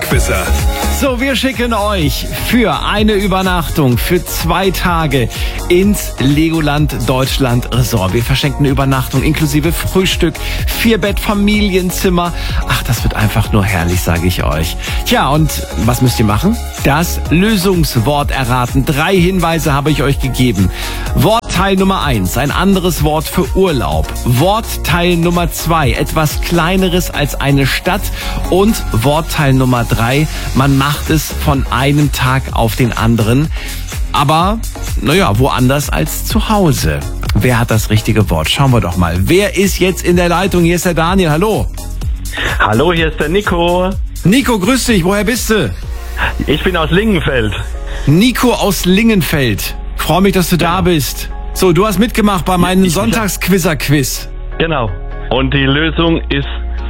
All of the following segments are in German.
Sonntagsquizzer. So, wir schicken euch für eine Übernachtung für 2 Tage ins Legoland Deutschland Resort. Wir verschenken eine Übernachtung inklusive Frühstück, 4-Bett-Familienzimmer. Ach, das wird einfach nur herrlich, sage ich euch. Tja, und was müsst ihr machen? Das Lösungswort erraten. 3 Hinweise habe ich euch gegeben. Wortteil Nummer 1, ein anderes Wort für Urlaub. Wortteil Nummer 2, etwas Kleineres als eine Stadt. Und Wortteil Nummer 3, man macht es von einem Tag auf den anderen. Aber, woanders als zu Hause. Wer hat das richtige Wort? Schauen wir doch mal. Wer ist jetzt in der Leitung? Hier ist der Daniel. Hallo. Hallo, hier ist der Nico. Nico, grüß dich. Woher bist du? Ich bin aus Lingenfeld. Nico aus Lingenfeld. Freue mich, dass du da bist. So, du hast mitgemacht bei meinem Sonntagsquizzer-Quiz. Genau. Und die Lösung ist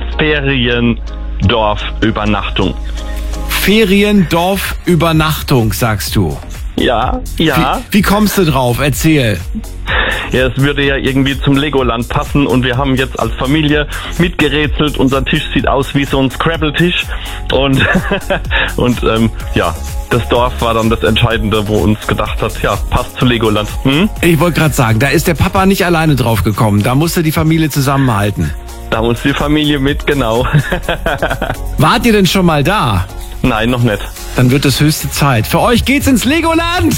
Feriendorf-Übernachtung. Feriendorf-Übernachtung, sagst du. Ja. Wie kommst du drauf? Erzähl. Ja, es würde ja irgendwie zum Legoland passen und wir haben jetzt als Familie mitgerätselt. Unser Tisch sieht aus wie so ein Scrabble-Tisch und das Dorf war dann das Entscheidende, wo uns gedacht hat, ja, passt zu Legoland. Ich wollte gerade sagen, da ist der Papa nicht alleine drauf gekommen. Da musste die Familie zusammenhalten. Da muss die Familie mit, genau. Wart ihr denn schon mal da? Nein, noch nicht. Dann wird es höchste Zeit. Für euch geht's ins Legoland!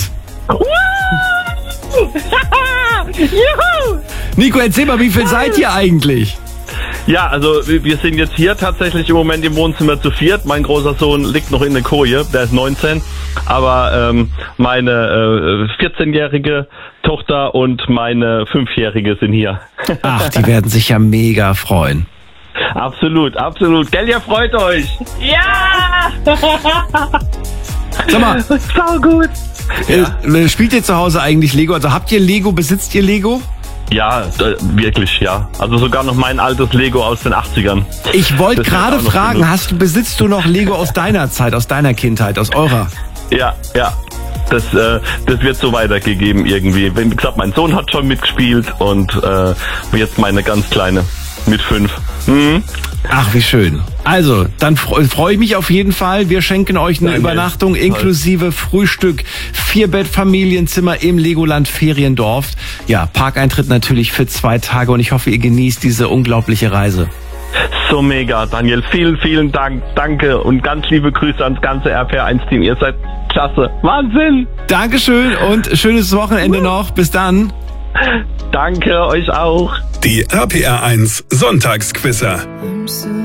Juhu! Nico, erzähl mal, wie viel seid ihr eigentlich? Ja, also wir sind jetzt hier tatsächlich im Moment im Wohnzimmer zu 4. Mein großer Sohn liegt noch in der Koje, der ist 19. Aber meine 14-jährige Tochter und meine 5-jährige sind hier. Ach, die werden sich ja mega freuen. Absolut. Gell, ihr freut euch? Ja! Sag mal, Sau gut. spielt ihr zu Hause eigentlich Lego? Also habt ihr Lego, besitzt ihr Lego? Ja, wirklich, ja. Also sogar noch mein altes Lego aus den 80ern. Ich wollte gerade fragen, besitzt du noch Lego aus deiner Zeit, aus deiner Kindheit, aus eurer? Ja. Das wird so weitergegeben irgendwie. Wie gesagt, mein Sohn hat schon mitgespielt und jetzt meine ganz Kleine mit 5. Ach, wie schön. Also, dann freue ich mich auf jeden Fall. Wir schenken euch eine Übernachtung inklusive Frühstück, 4-Bett-Familienzimmer im Legoland Feriendorf. Ja, Parkeintritt natürlich für 2 Tage und ich hoffe, ihr genießt diese unglaubliche Reise. So mega, Daniel. Vielen Dank. Danke und ganz liebe Grüße ans ganze RPR1-Team. Ihr seid klasse. Wahnsinn. Dankeschön und schönes Wochenende noch. Bis dann. Danke euch auch. Die RPR1 Sonntagsquizzer.